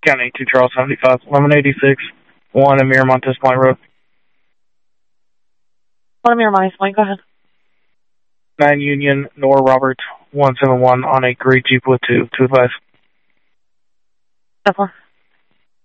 County, 2 Charles 75, 1186, 1 Amir Montes Point Road. 1 Amir Montes Point, go ahead. 9 Union, Nora Robert, 171 on a gray Jeep with 2 advice. 10-4.